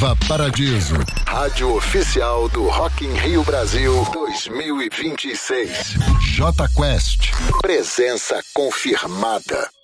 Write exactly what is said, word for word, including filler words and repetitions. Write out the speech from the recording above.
Nova Paradiso, rádio oficial do Rock in Rio Brasil dois mil e vinte e seis. J Quest, presença confirmada.